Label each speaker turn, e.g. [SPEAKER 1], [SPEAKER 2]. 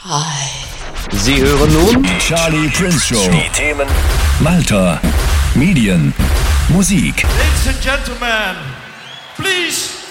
[SPEAKER 1] Hi.
[SPEAKER 2] Sie hören nun
[SPEAKER 3] Die Charlie Prince Show.
[SPEAKER 2] die Themen
[SPEAKER 3] Malta, Medien, Musik.
[SPEAKER 4] Ladies and gentlemen, please